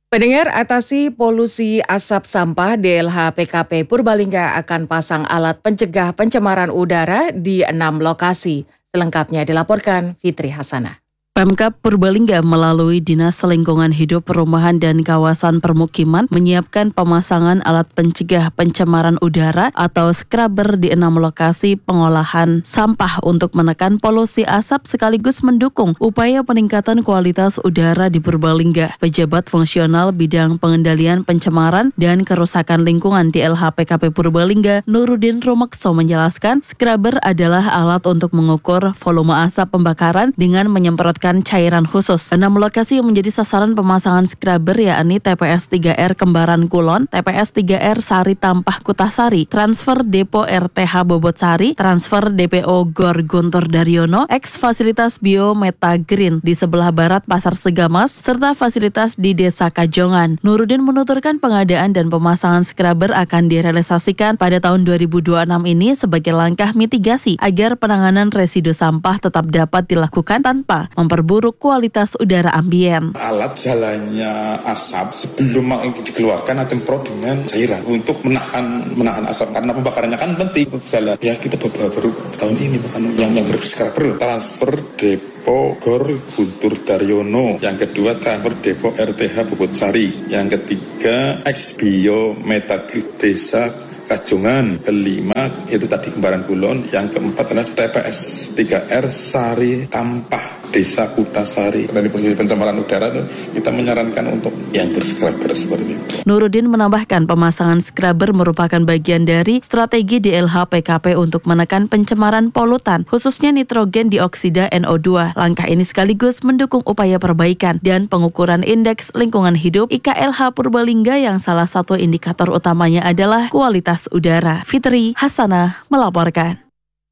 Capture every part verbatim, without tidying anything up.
Pendengar, atasi polusi asap sampah D L H P K P Purbalingga akan pasang alat pencegah pencemaran udara di enam lokasi. Selengkapnya dilaporkan Fitri Hasanah. Pemkab Purbalingga melalui Dinas Lingkungan Hidup Perumahan dan Kawasan Permukiman menyiapkan pemasangan alat pencegah pencemaran udara atau scrubber di enam lokasi pengolahan sampah untuk menekan polusi asap sekaligus mendukung upaya peningkatan kualitas udara di Purbalingga. Pejabat fungsional bidang pengendalian pencemaran dan kerusakan lingkungan D L H P K P Purbalingga, Nurudin Rumakso menjelaskan, scrubber adalah alat untuk mengukur volume asap pembakaran dengan menyemprotkan cairan khusus. Enam lokasi yang menjadi sasaran pemasangan scrubber yakni T P S tiga R Kembaran Kulon, T P S tiga R Sari Tampah Kutasari, Transfer Depo R T H Bobotsari, Transfer D P O Gor Guntur Daryono, Eks Fasilitas Bio Meta Green di sebelah barat Pasar Segamas, serta fasilitas di Desa Kajongan. Nurudin menuturkan pengadaan dan pemasangan scrubber akan direalisasikan pada tahun dua ribu dua puluh enam ini sebagai langkah mitigasi agar penanganan residu sampah tetap dapat dilakukan tanpa memperburuk kualitas udara ambien. Alat jalannya asap sebelum dikeluarkan ada semprot dengan cairan untuk menahan menahan asap karena pembakarannya kan penting untuk jalan. Ya kita baru, baru tahun ini bahkan yang yang berskraper transfer Depo Gor Guntur Daryono, yang kedua transfer Depo R T H Bobotsari, yang ketiga Eks Bio Meta Desa Kajongan, kelima itu tadi Kembaran Kulon, yang keempat adalah T P S tiga R Sari Tampah Desa Kutasari. Dari posisi pencemaran udara itu kita menyarankan untuk yang berscrubber seperti itu. Nurudin menambahkan pemasangan scrubber merupakan bagian dari strategi D L H P K P untuk menekan pencemaran polutan, khususnya nitrogen dioksida N O dua. Langkah ini sekaligus mendukung upaya perbaikan dan pengukuran indeks lingkungan hidup I K L H Purbalingga yang salah satu indikator utamanya adalah kualitas udara. Fitri Hasanah melaporkan.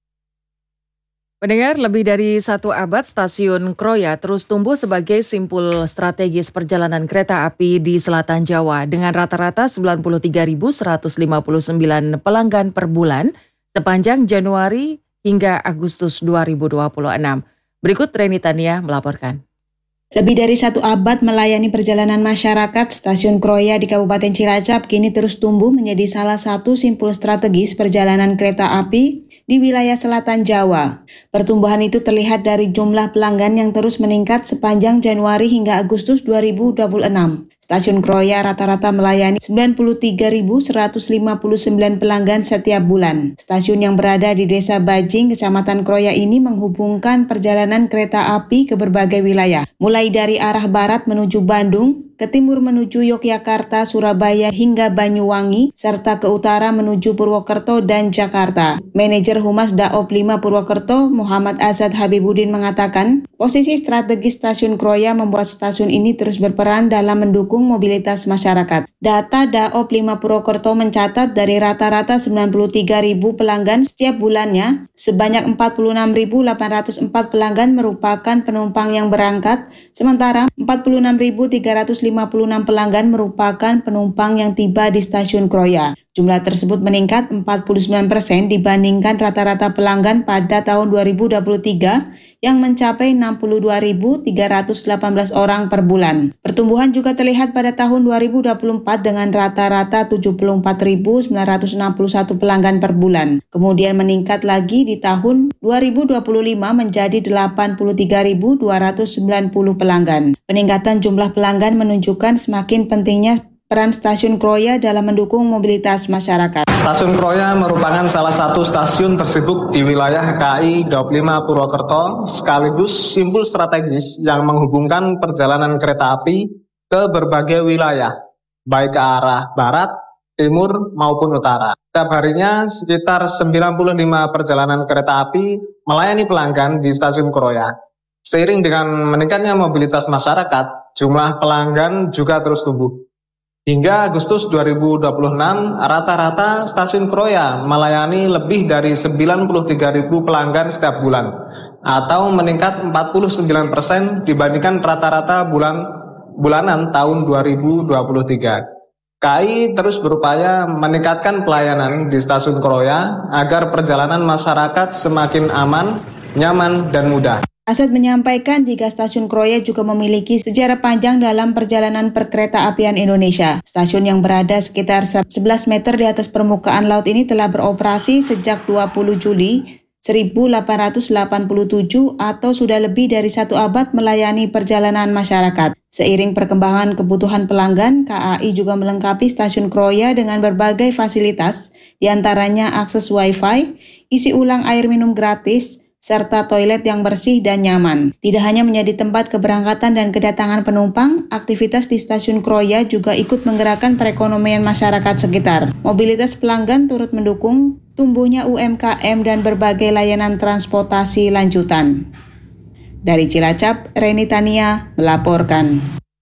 Pendengar, lebih dari satu abad Stasiun Kroya terus tumbuh sebagai simpul strategis perjalanan kereta api di Selatan Jawa dengan rata-rata sembilan puluh tiga ribu seratus lima puluh sembilan pelanggan per bulan sepanjang Januari hingga Agustus dua ribu dua puluh enam. Berikut Reni Tania melaporkan. Lebih dari satu abad melayani perjalanan masyarakat, Stasiun Kroya di Kabupaten Cilacap kini terus tumbuh menjadi salah satu simpul strategis perjalanan kereta api di wilayah selatan Jawa. Pertumbuhan itu terlihat dari jumlah pelanggan yang terus meningkat sepanjang Januari hingga Agustus dua ribu dua puluh enam. Stasiun Kroya rata-rata melayani sembilan puluh tiga ribu seratus lima puluh sembilan pelanggan setiap bulan. Stasiun yang berada di Desa Bajing, Kecamatan Kroya ini menghubungkan perjalanan kereta api ke berbagai wilayah, mulai dari arah barat menuju Bandung, ke timur menuju Yogyakarta, Surabaya, hingga Banyuwangi, serta ke utara menuju Purwokerto dan Jakarta. Manajer Humas Daop lima Purwokerto, Muhammad Azad Habibuddin mengatakan, posisi strategis Stasiun Kroya membuat stasiun ini terus berperan dalam mendukung mobilitas masyarakat. Data Daop lima Purwokerto mencatat dari rata-rata sembilan puluh tiga ribu pelanggan setiap bulannya, sebanyak empat puluh enam ribu delapan ratus empat pelanggan merupakan penumpang yang berangkat, sementara empat puluh enam ribu tiga ratus lima puluh enam pelanggan merupakan penumpang yang tiba di Stasiun Kroya. Jumlah tersebut meningkat empat puluh sembilan persen dibandingkan rata-rata pelanggan pada tahun dua ribu dua puluh tiga yang mencapai enam puluh dua ribu tiga ratus delapan belas orang per bulan. Pertumbuhan juga terlihat pada tahun dua ribu dua puluh empat dengan rata-rata tujuh puluh empat ribu sembilan ratus enam puluh satu pelanggan per bulan. Kemudian meningkat lagi di tahun dua ribu dua puluh lima menjadi delapan puluh tiga ribu dua ratus sembilan puluh pelanggan. Peningkatan jumlah pelanggan menunjukkan semakin pentingnya peran Stasiun Kroya dalam mendukung mobilitas masyarakat. Stasiun Kroya merupakan salah satu stasiun tersibuk di wilayah K I Daop lima Purwokerto, sekaligus simpul strategis yang menghubungkan perjalanan kereta api ke berbagai wilayah, baik ke arah barat, timur, maupun utara. Setiap harinya sekitar sembilan puluh lima perjalanan kereta api melayani pelanggan di Stasiun Kroya. Seiring dengan meningkatnya mobilitas masyarakat, jumlah pelanggan juga terus tumbuh. Hingga Agustus dua ribu dua puluh enam, rata-rata Stasiun Kroya melayani lebih dari sembilan puluh tiga ribu pelanggan setiap bulan, atau meningkat empat puluh sembilan persen dibandingkan rata-rata bulan bulanan tahun dua ribu dua puluh tiga. K I terus berupaya meningkatkan pelayanan di Stasiun Kroya agar perjalanan masyarakat semakin aman, nyaman, dan mudah. Asad menyampaikan jika Stasiun Kroya juga memiliki sejarah panjang dalam perjalanan perkereta apian Indonesia. Stasiun yang berada sekitar sebelas meter di atas permukaan laut ini telah beroperasi sejak dua puluh Juli seribu delapan ratus delapan puluh tujuh atau sudah lebih dari satu abad melayani perjalanan masyarakat. Seiring perkembangan kebutuhan pelanggan, K A I juga melengkapi Stasiun Kroya dengan berbagai fasilitas, diantaranya akses Wi-Fi, isi ulang air minum gratis, serta toilet yang bersih dan nyaman. Tidak hanya menjadi tempat keberangkatan dan kedatangan penumpang, aktivitas di Stasiun Kroya juga ikut menggerakkan perekonomian masyarakat sekitar. Mobilitas pelanggan turut mendukung tumbuhnya U M K M dan berbagai layanan transportasi lanjutan. Dari Cilacap, Reni Tania melaporkan.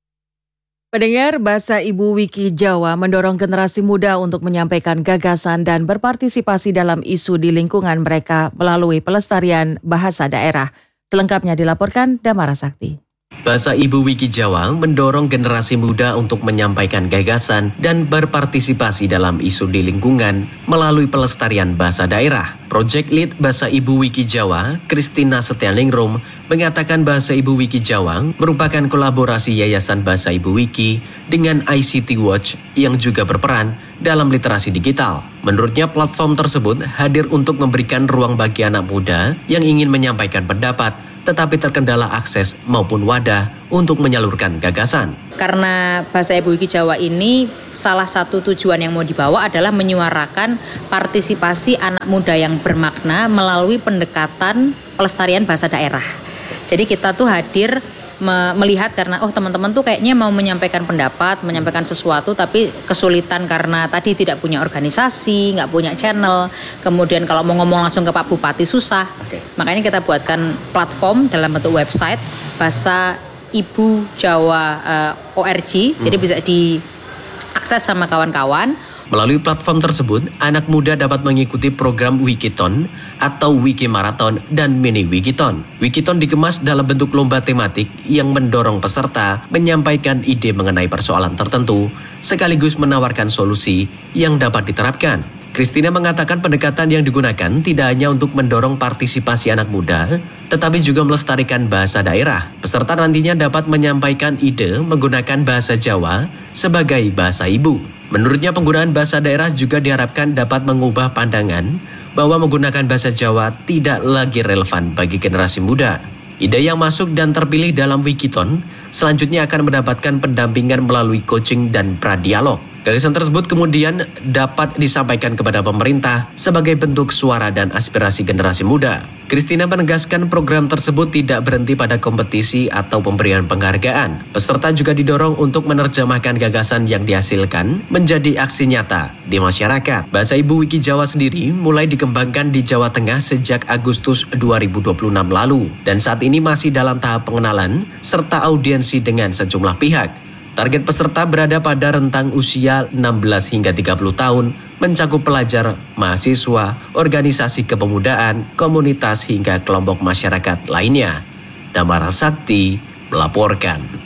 Pendengar, Bahasa Ibu Wiki Jawa mendorong generasi muda untuk menyampaikan gagasan dan berpartisipasi dalam isu di lingkungan mereka melalui pelestarian bahasa daerah. Selengkapnya dilaporkan Damara Sakti. Bahasa Ibu Wiki Jawa mendorong generasi muda untuk menyampaikan gagasan dan berpartisipasi dalam isu di lingkungan melalui pelestarian bahasa daerah. Project Lead Bahasa Ibu Wiki Jawa, Christina Setianingrum, mengatakan Bahasa Ibu Wiki Jawa merupakan kolaborasi Yayasan Bahasa Ibu Wiki dengan I C T Watch yang juga berperan dalam literasi digital. Menurutnya, platform tersebut hadir untuk memberikan ruang bagi anak muda yang ingin menyampaikan pendapat, tetapi terkendala akses maupun wadah untuk menyalurkan gagasan. Karena Bahasa Ibu Wiki Jawa ini salah satu tujuan yang mau dibawa adalah menyuarakan partisipasi anak muda yang bermakna melalui pendekatan pelestarian bahasa daerah. Jadi kita tuh hadir me- melihat karena oh teman-teman tuh kayaknya mau menyampaikan pendapat, menyampaikan sesuatu tapi kesulitan karena tadi tidak punya organisasi, nggak punya channel. Kemudian kalau mau ngomong langsung ke Pak Bupati susah. Okay. Makanya kita buatkan platform dalam bentuk website Bahasa Ibu Jawa uh, O R G. Hmm. Jadi bisa diakses sama kawan-kawan. Melalui platform tersebut, anak muda dapat mengikuti program Wikiton atau Wiki Marathon dan Mini Wikiton. Wikiton dikemas dalam bentuk lomba tematik yang mendorong peserta menyampaikan ide mengenai persoalan tertentu, sekaligus menawarkan solusi yang dapat diterapkan. Christina mengatakan pendekatan yang digunakan tidak hanya untuk mendorong partisipasi anak muda, tetapi juga melestarikan bahasa daerah. Peserta nantinya dapat menyampaikan ide menggunakan bahasa Jawa sebagai bahasa ibu. Menurutnya penggunaan bahasa daerah juga diharapkan dapat mengubah pandangan bahwa menggunakan bahasa Jawa tidak lagi relevan bagi generasi muda. Ide yang masuk dan terpilih dalam Wikiton selanjutnya akan mendapatkan pendampingan melalui coaching dan pradialog. Gagasan tersebut kemudian dapat disampaikan kepada pemerintah sebagai bentuk suara dan aspirasi generasi muda. Christina menegaskan program tersebut tidak berhenti pada kompetisi atau pemberian penghargaan. Peserta juga didorong untuk menerjemahkan gagasan yang dihasilkan menjadi aksi nyata di masyarakat. Bahasa Ibu Wiki Jawa sendiri mulai dikembangkan di Jawa Tengah sejak Agustus dua ribu dua puluh enam lalu dan saat ini masih dalam tahap pengenalan serta audiensi dengan sejumlah pihak. Target peserta berada pada rentang usia enam belas hingga tiga puluh tahun, mencakup pelajar, mahasiswa, organisasi kepemudaan, komunitas hingga kelompok masyarakat lainnya. Damara Sakti melaporkan.